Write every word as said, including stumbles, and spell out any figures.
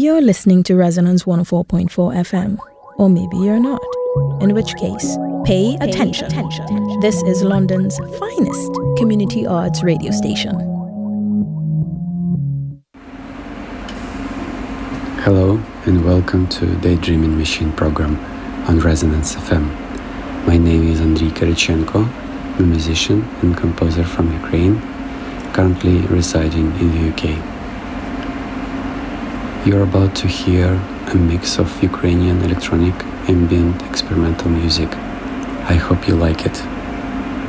You're listening to Resonance one oh four point four F M, or maybe you're not, in which case, pay attention. Pay attention. This is London's finest community arts radio station. Hello and welcome to Daydreaming Machine program on Resonance F M. My name is Andriy Kirichenko, a musician and composer from Ukraine, currently residing in the U K. You're about to hear a mix of Ukrainian electronic ambient experimental music. I hope you like it.